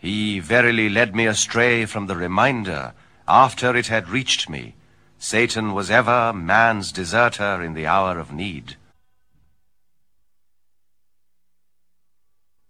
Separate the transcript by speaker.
Speaker 1: He verily led me astray from the reminder after it had reached me. Satan was ever man's deserter in the hour of need.